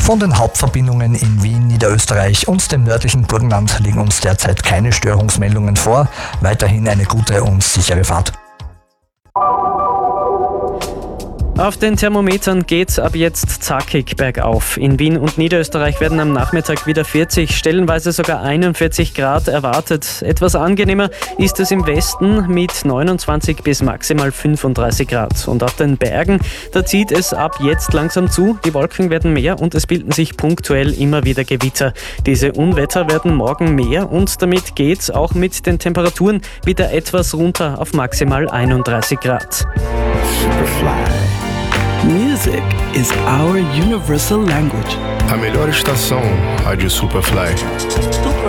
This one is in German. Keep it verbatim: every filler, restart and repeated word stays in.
Von den Hauptverbindungen in Wien, Niederösterreich und dem nördlichen Burgenland liegen uns derzeit keine Störungsmeldungen vor. Weiterhin eine gute und sichere Fahrt. Auf den Thermometern geht's ab jetzt zackig bergauf. In Wien und Niederösterreich werden am Nachmittag wieder vierzig, stellenweise sogar einundvierzig Grad erwartet. Etwas angenehmer ist es im Westen mit neunundzwanzig bis maximal fünfunddreißig Grad. Und auf den Bergen, da zieht es ab jetzt langsam zu. Die Wolken werden mehr und es bilden sich punktuell immer wieder Gewitter. Diese Unwetter werden morgen mehr und damit geht's auch mit den Temperaturen wieder etwas runter auf maximal einunddreißig Grad. Superfly. Music is our universal language. A melhor estação, Rádio Superfly.